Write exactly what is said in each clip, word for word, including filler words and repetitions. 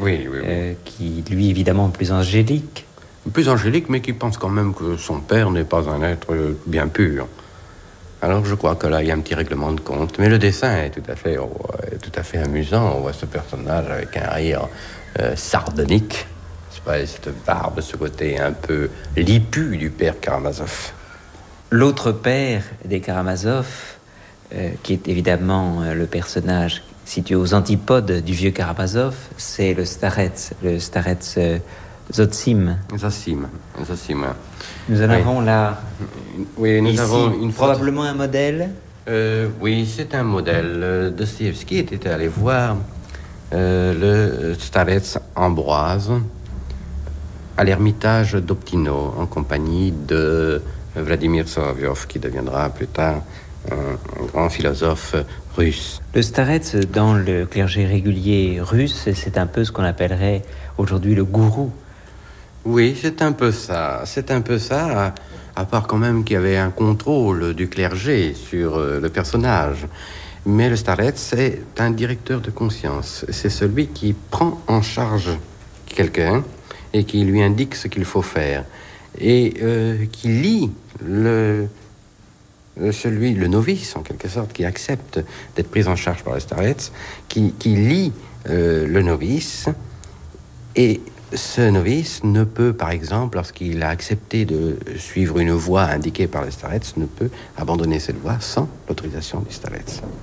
oui, oui, oui. Euh, qui, lui, évidemment, plus angélique. Plus angélique, mais qui pense quand même que son père n'est pas un être bien pur. Alors je crois que là, il y a un petit règlement de compte. Mais le dessin est tout à fait, oh, est tout à fait amusant. On voit ce personnage avec un rire euh, sardonique. C'est pas cette barbe, ce côté un peu lipu du père Karamazov. L'autre père des Karamazov, euh, qui est évidemment euh, le personnage situé aux antipodes du vieux Karamazov, c'est le starets, le starets euh, Zotsim. Zotsim, Zotsim. Nous en oui. avons là, oui, nous ici, avons une probablement un modèle. Euh, oui, c'est un modèle. Dostoïevski était allé voir euh, le starets Ambroise à l'ermitage d'Optino en compagnie de Vladimir Solovyov, qui deviendra plus tard un, un grand philosophe russe. Le starets, dans le clergé régulier russe, c'est un peu ce qu'on appellerait aujourd'hui le gourou. Oui, c'est un peu ça. C'est un peu ça, à, à part quand même qu'il y avait un contrôle du clergé sur euh, le personnage. Mais le starets, c'est un directeur de conscience. C'est celui qui prend en charge quelqu'un et qui lui indique ce qu'il faut faire. Et euh, qui lie le, celui, le novice, en quelque sorte, qui accepte d'être pris en charge par le starets, qui, qui lie euh, le novice. Et ce novice ne peut, par exemple, lorsqu'il a accepté de suivre une voie indiquée par le starets, ne peut abandonner cette voie sans l'autorisation du starets.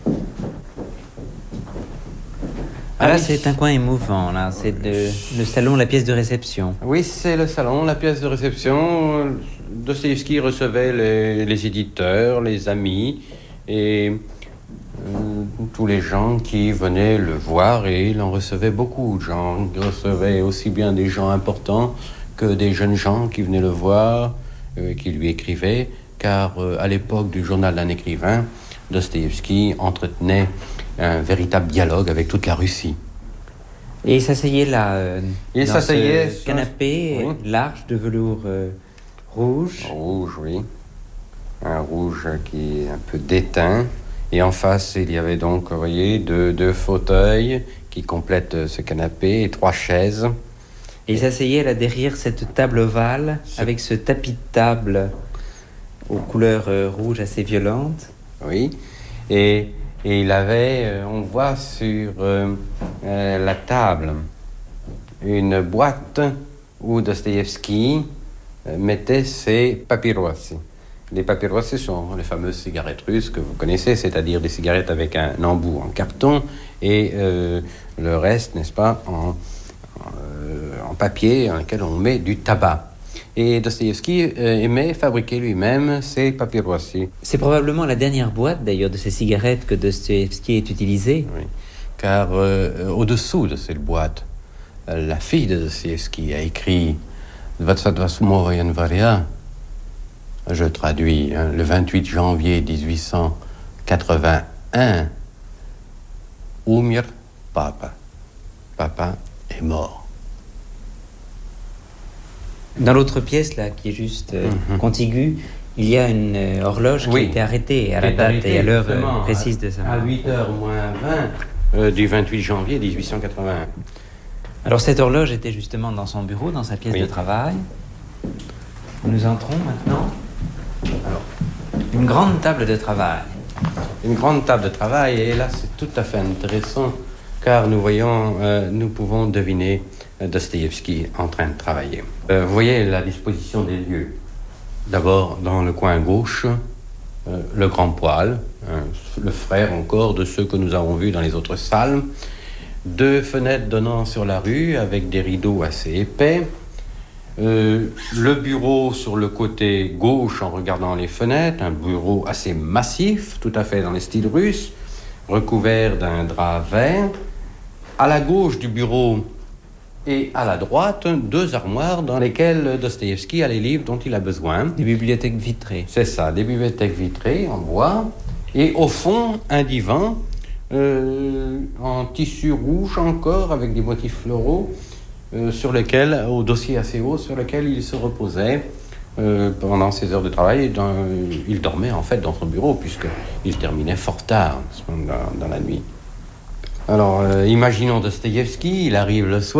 Ah là, c'est un coin émouvant, là. C'est le, le salon, la pièce de réception. Oui, c'est le salon, la pièce de réception. Dostoïevski recevait les, les éditeurs, les amis et euh, tous les gens qui venaient le voir, et il en recevait beaucoup de gens. Il recevait aussi bien des gens importants que des jeunes gens qui venaient le voir, euh, qui lui écrivaient, car euh, à l'époque du journal d'un écrivain, Dostoïevski entretenait un véritable dialogue avec toute la Russie. Et il s'asseyait là, euh, il dans s'asseyait ce canapé oui. large de velours euh, rouge. Rouge, oui. Un rouge qui est un peu déteint. Et en face, il y avait donc, vous voyez, deux, deux fauteuils qui complètent ce canapé et trois chaises. Et il s'asseyait là derrière cette table ovale, ce... avec ce tapis de table aux couleurs euh, rouges assez violentes. Oui. Et... Et il avait, euh, on voit sur euh, euh, la table une boîte où Dostoïevski euh, mettait ses papyrossi. Les papyrossi sont les fameuses cigarettes russes que vous connaissez, c'est-à-dire des cigarettes avec un embout en carton et euh, le reste, n'est-ce pas, en, en, euh, en papier dans lequel on met du tabac. Et Dostoïevski euh, aimait fabriquer lui-même ses papyrossi. C'est probablement la dernière boîte, d'ailleurs, de ces cigarettes que Dostoïevski ait utilisée. Oui, car euh, au-dessous de cette boîte, euh, la fille de Dostoïevski a écrit « Dvatsatosmovo Yanvarya », je traduis, hein, le vingt-huit janvier dix-huit cent quatre-vingt-un, « Umir Papa ». Papa est mort. Dans l'autre pièce, là, qui est juste euh, mm-hmm. contiguë, il y a une euh, horloge oui. qui a été arrêtée à la date et à l'heure euh, précise de ça. À huit heures moins vingt euh, du vingt-huit janvier dix-huit cent quatre-vingt-un. Alors cette horloge était justement dans son bureau, dans sa pièce oui. de travail. Nous entrons maintenant. Alors, une grande table de travail. Une grande table de travail, et là c'est tout à fait intéressant, car nous voyons, euh, nous pouvons deviner Dostoïevski en train de travailler. Euh, vous voyez la disposition des lieux. D'abord, dans le coin gauche, euh, le grand poêle, hein, le frère encore de ceux que nous avons vus dans les autres salles. Deux fenêtres donnant sur la rue avec des rideaux assez épais. Euh, le bureau sur le côté gauche en regardant les fenêtres, un bureau assez massif, tout à fait dans les styles russes, recouvert d'un drap vert. À la gauche du bureau, et à la droite, deux armoires dans lesquelles Dostoïevski a les livres dont il a besoin. Des bibliothèques vitrées. C'est ça, des bibliothèques vitrées en bois. Et au fond, un divan euh, en tissu rouge encore, avec des motifs floraux, euh, sur lequel, au dossier assez haut, sur lequel il se reposait euh, pendant ses heures de travail. Dans, il dormait en fait dans son bureau, puisqu'il terminait fort tard dans, dans la nuit. Alors, euh, imaginons Dostoïevski, il arrive le soir.